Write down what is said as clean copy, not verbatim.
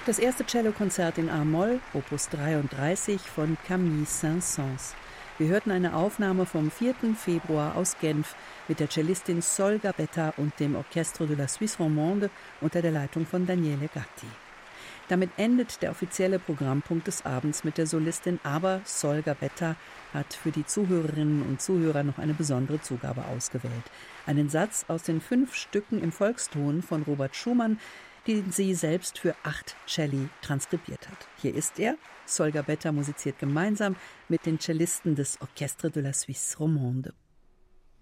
das erste Cellokonzert in A-Moll, Opus 33 von Camille Saint-Saëns. Wir hörten eine Aufnahme vom 4. Februar aus Genf mit der Cellistin Sol Gabetta und dem Orchestre de la Suisse Romande unter der Leitung von Daniele Gatti. Damit endet der offizielle Programmpunkt des Abends mit der Solistin, aber Sol Gabetta hat für die Zuhörerinnen und Zuhörer noch eine besondere Zugabe ausgewählt. Einen Satz aus den 5 Stücken im Volkston von Robert Schumann, den sie selbst für 8 Celli transkribiert hat. Hier ist er. Sol Gabetta musiziert gemeinsam mit den Cellisten des Orchestre de la Suisse Romande.